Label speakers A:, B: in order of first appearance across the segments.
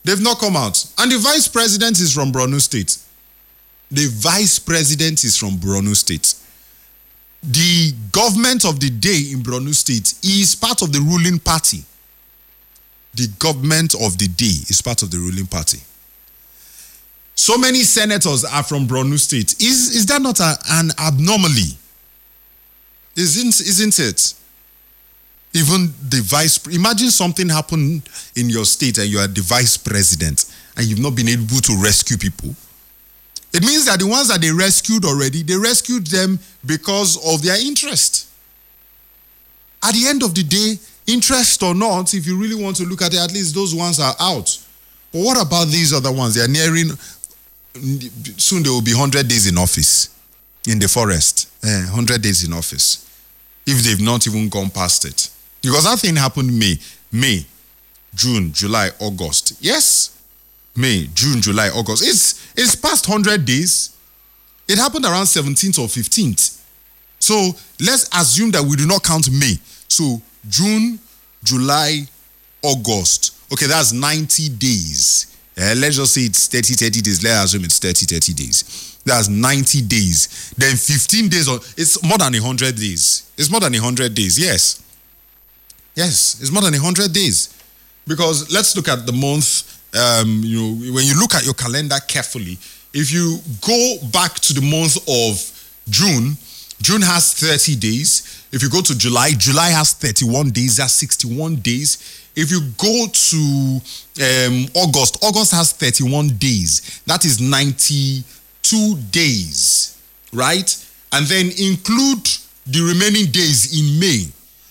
A: They've not come out. And the vice president is from Borno State. The vice president is from Borno State. The government of the day in Borno State is part of the ruling party. The government of the day is part of the ruling party. So many senators are from Borno State. Is that not an abnormality? Isn't it? Even the imagine something happened in your state and you are the vice president and you've not been able to rescue people. It means that the ones that they rescued already, they rescued them because of their interest. At the end of the day, interest or not, if you really want to look at it, at least those ones are out. But what about these other ones? They are nearing, soon they will be 100 days in office in the forest. 100 days in office. If they've not even gone past it. Because that thing happened May, June, July, August. Yes, May, June, July, August. It's past 100 days. It happened around 17th or 15th. So let's assume that we do not count May. So June, July, August. Okay, that's 90 days. Let's just say it's 30 days. Let's assume it's 30 days. That's 90 days. Then 15 days, it's more than 100 days. It's more than 100 days, yes. Yes, it's more than 100 days. Because let's look at the month, when you look at your calendar carefully, if you go back to the month of June, June has 30 days. If you go to July, July has 31 days, that's 61 days. If you go to August, August has 31 days, that is 92 days, right? And then include the remaining days in May.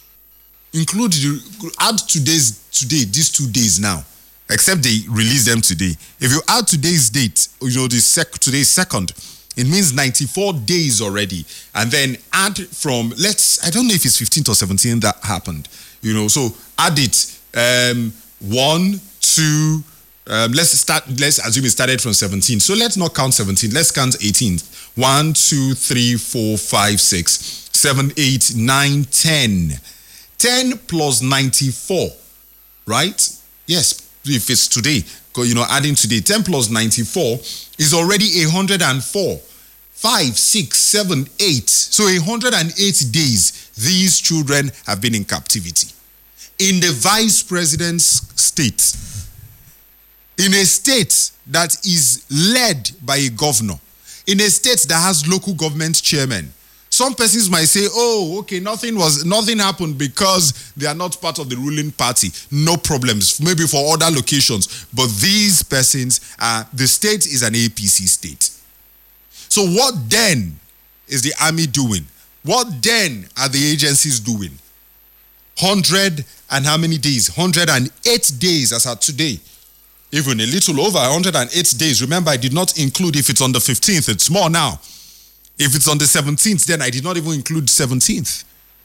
A: Add these 2 days now, except they release them today. If you add today's date, today's second, it means 94 days already. And then add from, I don't know if it's 15th or 17th that happened, so add it, 1, 2, let's assume it started from 17. So let's not count 17, let's count 18th. 1, 2, 3, 4, 5, 6, 7, 8, 9, 10. 10 plus 94, right? Yes, if it's today, adding today, 10 plus 94 is already 104. 5, 6, 7, 8. So 108 days, these children have been in captivity. In the vice president's state, in a state that is led by a governor, in a state that has local government chairmen. Some persons might say, oh, okay, nothing happened because they are not part of the ruling party. No problems, maybe for other locations. But these persons, the state is an APC state. So what then is the army doing? What then are the agencies doing? 100 and how many days? 108 days as at today. Even a little over 108 days. Remember, I did not include if it's on the 15th. It's more now. If it's on the 17th, then I did not even include 17th.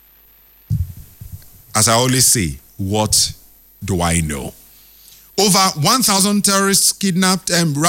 A: As I always say, what do I know? Over 1,000 terrorists killed,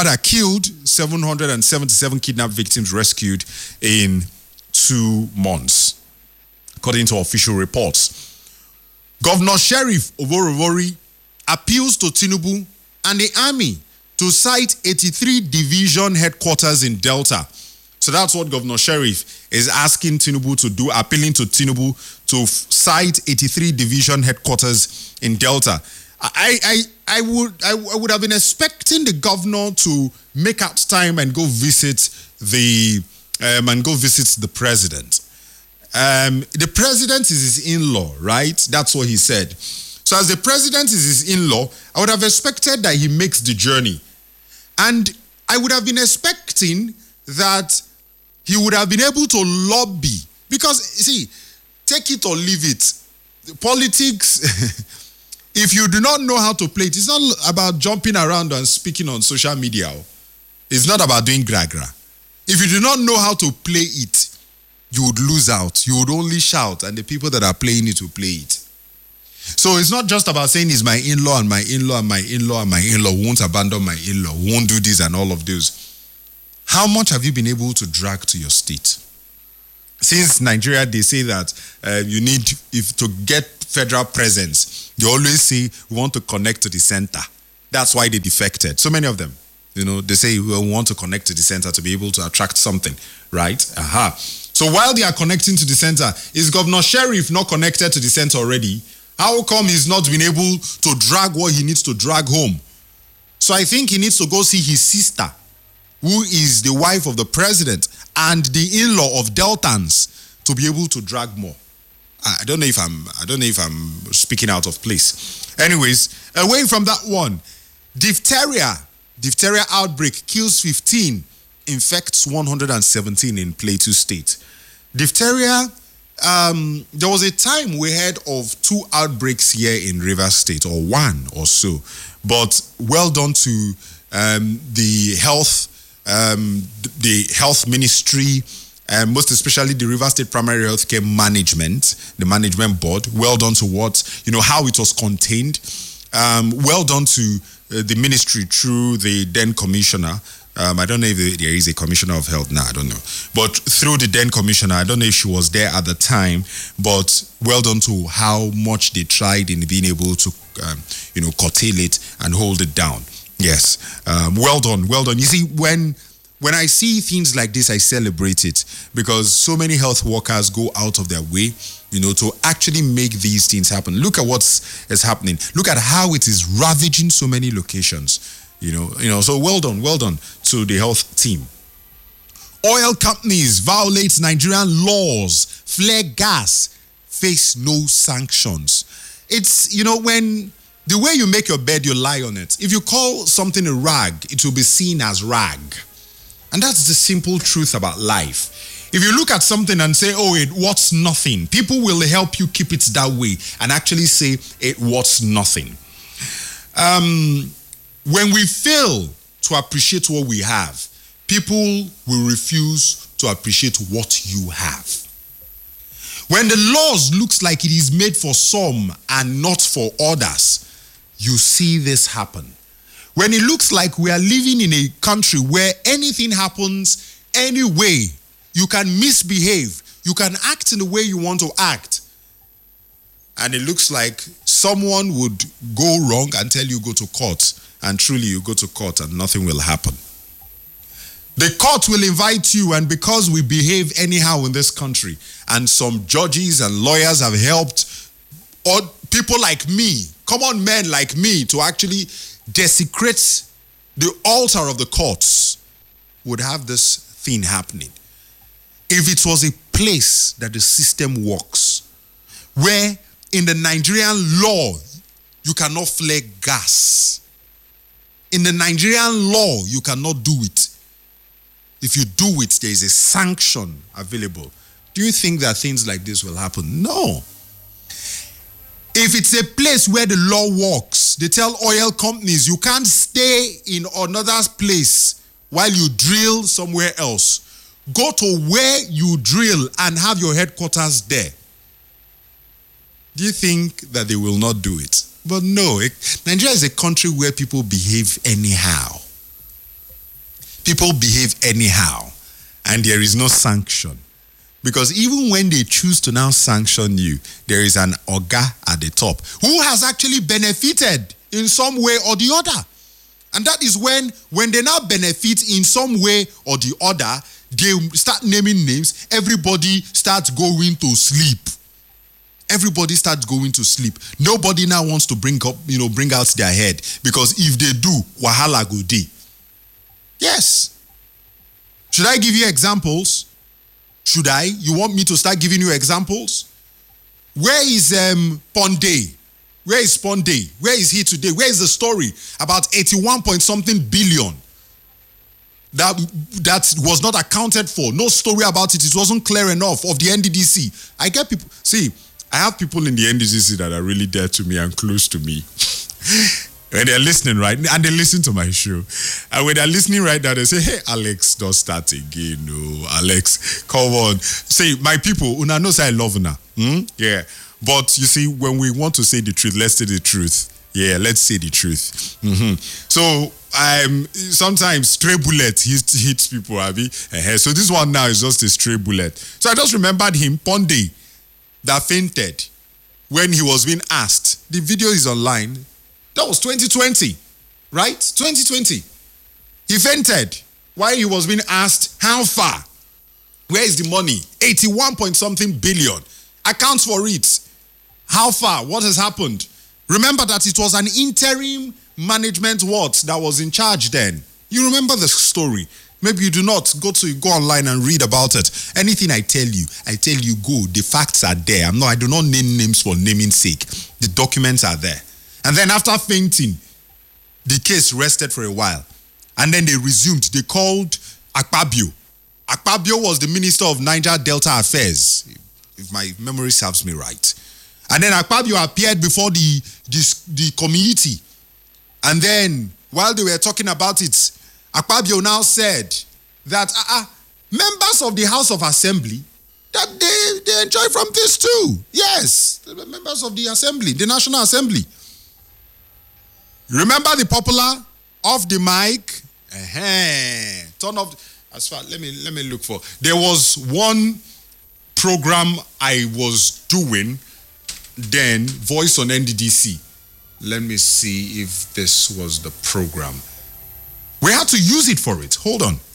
A: 777 kidnapped victims rescued in 2 months, according to official reports. Governor Sheriff Oborevwori appeals to Tinubu and the army to cite 83 division headquarters in Delta. So that's what Governor Sheriff is asking Tinubu to do, appealing to Tinubu to cite 83 division headquarters in Delta. I would have been expecting the governor to make out time and go visit the president. The president is his in-law, right? That's what he said. So as the president is his in-law, I would have expected that he makes the journey. And I would have been expecting that he would have been able to lobby. Because, see, take it or leave it. Politics, if you do not know how to play it, it's not about jumping around and speaking on social media. It's not about doing gra-gra. If you do not know how to play it, you would lose out. You would only shout, and the people that are playing it will play it. So it's not just about saying it's my in-law and my in-law and my in-law and my in-law won't abandon my in-law, won't do this and all of those. How much have you been able to drag to your state? Since Nigeria, they say that you need, if to get federal presence, they always say we want to connect to the center. That's why they defected. So many of them. They say we want to connect to the center to be able to attract something, right? So while they are connecting to the center, is Governor Sheriff not connected to the center already? How come he's not been able to drag what he needs to drag home? So I think he needs to go see his sister, who is the wife of the president and the in-law of Deltans, to be able to drag more. I don't know if I'm speaking out of place. Anyways, away from that one, diphtheria outbreak kills 15, infects 117 in Plateau State. Diphtheria, there was a time we heard of 2 outbreaks here in Rivers State, or 1 or so. But well done to the health ministry, most especially the Rivers State Primary Healthcare Management, the management board. Well done to how it was contained. Well done to the ministry through the then commissioner. I don't know if there is a commissioner of health now, I don't know. But through the then commissioner, I don't know if she was there at the time, but well done to how much they tried in being able to, curtail it and hold it down. Yes, well done. You see, when I see things like this, I celebrate it, because so many health workers go out of their way, to actually make these things happen. Look at what is happening. Look at how it is ravaging so many locations. So well done to the health team. Oil companies violate Nigerian laws, flare gas, face no sanctions. It's, when the way you make your bed, you lie on it. If you call something a rag, it will be seen as rag. And that's the simple truth about life. If you look at something and say, oh, it worths nothing, people will help you keep it that way and actually say it worths nothing. When we fail to appreciate what we have, people will refuse to appreciate what you have. When the laws looks like it is made for some and not for others, you see this happen. When it looks like we are living in a country where anything happens anyway, you can misbehave, you can act in the way you want to act, and it looks like someone would go wrong and tell you go to court, and truly you go to court and nothing will happen. The court will invite you, and because we behave anyhow in this country, and some judges and lawyers have helped, or people like me, common men like me, to actually desecrate the altar of the courts, would have this thing happening. If it was a place that the system works, where in the Nigerian law, you cannot flare gas. In the Nigerian law, you cannot do it. If you do it, there is a sanction available. Do you think that things like this will happen? No. If it's a place where the law works, they tell oil companies, you can't stay in another place while you drill somewhere else. Go to where you drill and have your headquarters there. Do you think that they will not do it? But no, Nigeria is a country where people behave anyhow. People behave anyhow, and there is no sanction. Because even when they choose to now sanction you, there is an oga at the top who has actually benefited in some way or the other. And that is when they now benefit in some way or the other, they start naming names, everybody starts going to sleep. Everybody starts going to sleep. Nobody now wants to bring out their head, because if they do, wahala go dey. Yes. Should I give you examples? Should I? You want me to start giving you examples? Where is Ponde? Where is Ponde? Where is he today? Where is the story about 81 point something billion that was not accounted for? No story about it. It wasn't clear enough of the NDDC. I get people. See, I have people in the NDDC that are really dear to me and close to me. When they're listening, right? And they listen to my show. And when they're listening right now, they say, hey, Alex, don't start again. No, Alex, come on. Say, my people, una knows I love una. Yeah. But you see, when we want to say the truth, let's say the truth. Yeah, let's say the truth. So, sometimes stray bullet hits people, Abby. So this one now is just a stray bullet. So I just remembered him, Ponde, that fainted when he was being asked. The video is online. That was 2020, right? 2020. He fainted while he was being asked, how far? Where is the money? 81 point something billion. Accounts for it. How far? What has happened? Remember that it was an interim management that was in charge then. You remember the story. Maybe you do not. Go online and read about it. Anything I tell you, go. The facts are there. I do not name names for naming's sake. The documents are there. And then after fainting, the case rested for a while. And then they resumed. They called Akpabio. Akpabio was the Minister of Niger Delta Affairs, if my memory serves me right. And then Akpabio appeared before the committee. And then, while they were talking about it, Akpabio now said that members of the House of Assembly, that they enjoy from this too. Yes, the members of the Assembly, the National Assembly. Remember the popular off the mic? Turn off. As far, let me look for. There was one program I was doing then, Voice on NDDC. Let me see if this was the program. We had to use it for it. Hold on.